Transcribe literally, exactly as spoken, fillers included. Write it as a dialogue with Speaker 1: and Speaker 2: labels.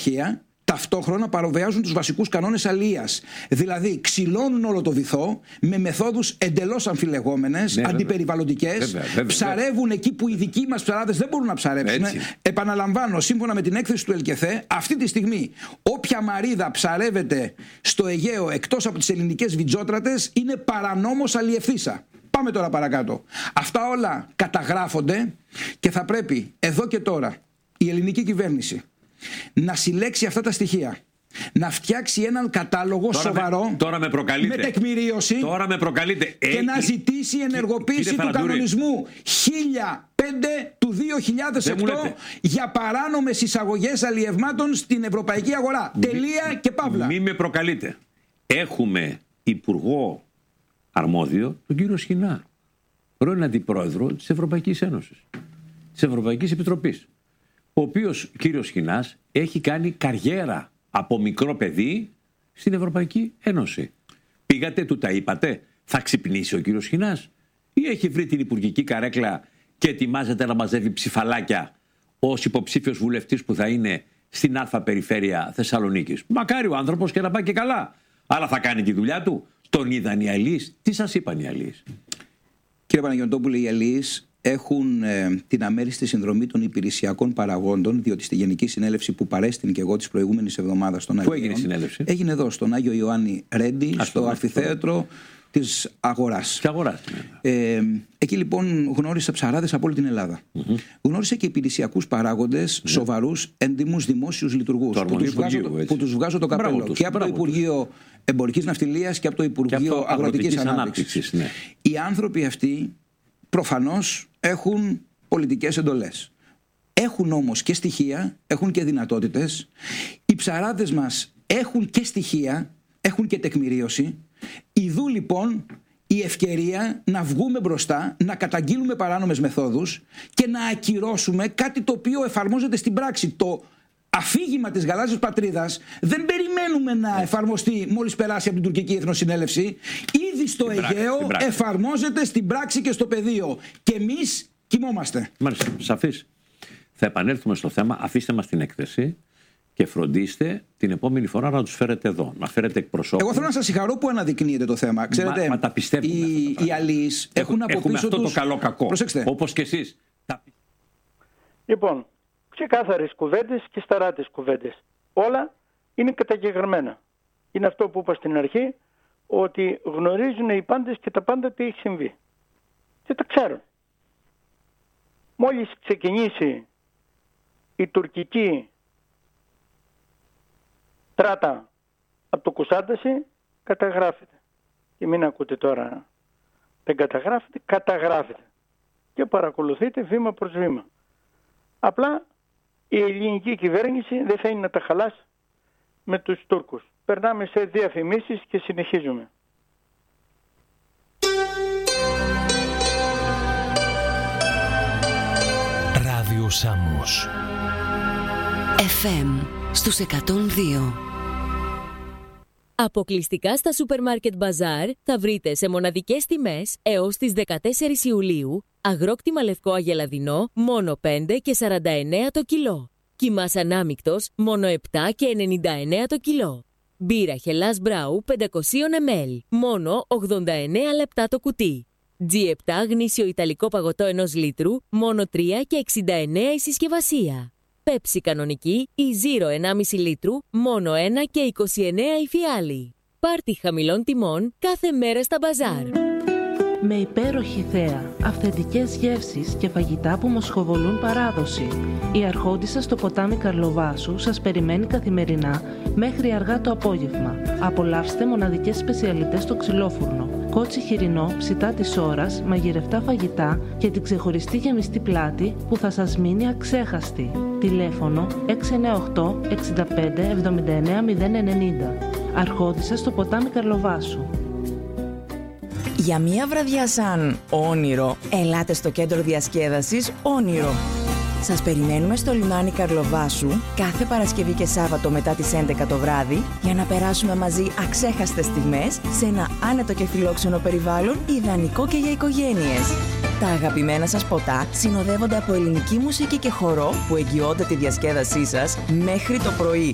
Speaker 1: κυριαρχία, ταυτόχρονα παραβιάζουν τους βασικούς κανόνες αλίας. Δηλαδή ξυλώνουν όλο το βυθό με μεθόδους εντελώς αμφιλεγόμενες, ναι, αντιπεριβαλλοντικές, βέβαια, βέβαια, ψαρεύουν βέβαια. Εκεί που οι δικοί μας ψαράδες δεν μπορούν να ψαρέψουν. Έτσι. Επαναλαμβάνω, σύμφωνα με την έκθεση του ΕΛΚΕΘΕ, αυτή τη στιγμή όποια μαρίδα ψαρεύεται στο Αιγαίο εκτός από τις ελληνικές βιτζότρατες είναι παρανόμως αλλιευθύσα. Πάμε τώρα παρακάτω. Αυτά όλα καταγράφονται και θα πρέπει εδώ και τώρα η ελληνική κυβέρνηση να συλλέξει αυτά τα στοιχεία, να φτιάξει έναν κατάλογο τώρα σοβαρό με, τώρα με, με τεκμηρίωση τώρα με προκαλείτε. και ε, να ζητήσει ενεργοποίηση του κανονισμού χίλια πέντε του δύο χιλιάδες οκτώ για παράνομες εισαγωγές αλλιευμάτων στην ευρωπαϊκή αγορά. Μη, Τελεία και παύλα. Μη
Speaker 2: με προκαλείτε. Έχουμε υπουργό αρμόδιο τον κύριο Σχοινά, πρώην αντιπρόεδρο της Ευρωπαϊκής Ένωσης, της Ευρωπαϊκής Επιτροπής, ο οποίος κύριος Σχοινάς έχει κάνει καριέρα από μικρό παιδί στην Ευρωπαϊκή Ένωση. Πήγατε, του τα είπατε, θα ξυπνήσει ο κύριος Σχοινάς, ή έχει βρει την υπουργική καρέκλα και ετοιμάζεται να μαζεύει ψηφαλάκια ως υποψήφιος βουλευτής που θα είναι στην Α περιφέρεια Θεσσαλονίκης? Μακάρι ο άνθρωπος και να πάει και καλά. Αλλά θα κάνει τη δουλειά του. Τον είδαν οι αλλοίς. Τι σας είπαν οι αλλοίς?
Speaker 1: Κύριε Παναγιωτόπουλε, οι αλλοίς έχουν ε, την αμέριστη συνδρομή των υπηρεσιακών παραγόντων, διότι στη Γενική Συνέλευση που παρέστην και εγώ της προηγούμενης εβδομάδας στον Άγιο.
Speaker 2: Πού έγινε η συνέλευση?
Speaker 1: Έγινε εδώ, στον Άγιο Ιωάννη Ρέντι, στο το αμφιθέατρο της Αγοράς.
Speaker 2: Της Αγοράς.
Speaker 1: Ε, εκεί λοιπόν γνώρισα ψαράδες από όλη την Ελλάδα. Mm-hmm. Γνώρισα και υπηρεσιακούς παράγοντες, mm-hmm. σοβαρούς, έντιμους δημόσιους λειτουργούς, που τους, βγάζω, που τους βγάζω το καπέλο. Τους, και από το Υπουργείο Εμπορικής Ναυτιλίας και από το Υπουργείο από Αγροτικής Ανάπτυξης. Ναι. Οι άνθρωποι αυτοί προφανώς έχουν πολιτικές εντολές. Έχουν όμως και στοιχεία, έχουν και δυνατότητες. Οι ψαράδες μας έχουν και στοιχεία, έχουν και τεκμηρίωση. Ιδού λοιπόν η ευκαιρία να βγούμε μπροστά, να καταγγείλουμε παράνομες μεθόδους και να ακυρώσουμε κάτι το οποίο εφαρμόζεται στην πράξη. Το αφήγημα της γαλάζιας πατρίδας δεν περιμένουμε να εφαρμοστεί μόλις περάσει από την τουρκική εθνοσυνέλευση. Ήδη στο στην Αιγαίο πράξη, στην εφαρμόζεται στην πράξη και στο πεδίο. Και εμείς κοιμόμαστε.
Speaker 2: Μάλιστα, σαφής. Θα επανέλθουμε στο θέμα. Αφήστε μας την έκθεση και φροντίστε την επόμενη φορά να τους φέρετε εδώ. Να φέρετε εκπροσώπους.
Speaker 1: Εγώ θέλω να σας συγχαρώ που αναδεικνύεται το θέμα. Ξέρετε,
Speaker 2: μα, μα τα πιστεύουμε.
Speaker 1: Οι, οι αλλοίς έχουν από
Speaker 2: έχουμε
Speaker 1: πίσω
Speaker 2: αυτό
Speaker 1: τους...
Speaker 2: το καλό κακό.
Speaker 1: Προσέξτε.
Speaker 2: Όπως και εσείς.
Speaker 3: Λοιπόν, ξεκάθαρες κουβέντες και σταράτες κουβέντες. Όλα είναι καταγεγραμμένα. Είναι αυτό που είπα στην αρχή, ότι γνωρίζουν οι πάντες και τα πάντα τι έχει συμβεί. Και τα ξέρουν. Μόλις ξεκινήσει η τουρκική τράτα από το Κουσάνταση, καταγράφεται. Και μην ακούτε τώρα, δεν καταγράφεται, καταγράφεται. Και παρακολουθείτε βήμα προς βήμα. Απλά η ελληνική κυβέρνηση δεν θέλει να τα χαλάσει με τους Τούρκους. Περνάμε σε διαφημίσεις και συνεχίζουμε.
Speaker 4: Ράδιο Σάμος
Speaker 5: εφ εμ στους εκατόν δύο.
Speaker 6: Αποκλειστικά στα Supermarket Bazaar θα βρείτε σε μοναδικές τιμές έως τις δεκατέσσερις Ιουλίου αγρόκτημα λευκό αγελαδινό μόνο πέντε και σαράντα εννέα το κιλό. Κιμάς ανάμικτος μόνο επτά και ενενήντα εννέα το κιλό. Μπύρα Χελάς Μπράου πεντακόσια μιλιλίτρα μόνο ογδόντα εννέα λεπτά το κουτί. τζι επτά γνήσιο ιταλικό παγωτό ενός λίτρου μόνο τρία και εξήντα εννέα η συσκευασία. Πέψη κανονική ή Zero ενάμιση λίτρου μόνο ένα και είκοσι εννέα η φιάλη. Πάρτι χαμηλών τιμών κάθε μέρα στα μπαζάρ.
Speaker 7: Με υπέροχη θέα, αυθεντικές γεύσεις και φαγητά που μοσχοβολούν παράδοση. Η Αρχόντισσα στο ποτάμι Καρλοβάσου σας περιμένει καθημερινά μέχρι αργά το απόγευμα. Απολαύστε μοναδικές σπεσιαλιτές στο ξυλόφουρνο, κότσι χοιρινό ψητά της ώρας, μαγειρευτά φαγητά και την ξεχωριστή γεμιστή πλάτη που θα σας μείνει αξέχαστη. Τηλέφωνο έξι εννιά οκτώ εξήντα πέντε εβδομήντα εννέα μηδέν ενενήντα. Αρχόντισσα στο ποτάμι Καρλοβάσου.
Speaker 8: Για μία βραδιά σαν όνειρο, ελάτε στο κέντρο διασκέδασης Όνειρο. Σας περιμένουμε στο λιμάνι Καρλοβάσου κάθε Παρασκευή και Σάββατο μετά τις έντεκα το βράδυ για να περάσουμε μαζί αξέχαστες στιγμές σε ένα άνετο και φιλόξενο περιβάλλον ιδανικό και για οικογένειες. Τα αγαπημένα σας ποτά συνοδεύονται από ελληνική μουσική και χορό που εγγυώνται τη διασκέδασή σας μέχρι το πρωί.